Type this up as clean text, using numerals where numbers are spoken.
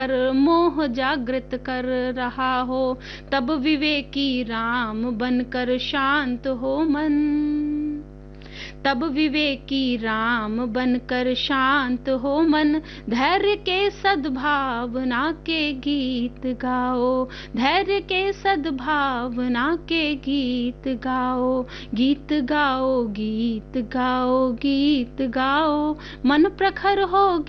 कर मोह जागृत कर रहा हो, तब विवेकी राम बनकर शांत हो मन। तब विवेकी राम बनकर शांत हो मन। धैर्य के सद्भावना के गीत गाओ, धैर्य के सद्भावना के गीत गाओ। गीत गाओ, गीत गाओ, गीत गाओ, मन प्रखर हो